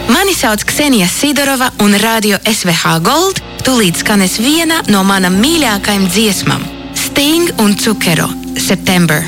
Mani sauc Ksenija Sidorova un radio SVH Gold tūlīt skanēs viena no manam mīļākajām dziesmām – Sting un Cukero – September.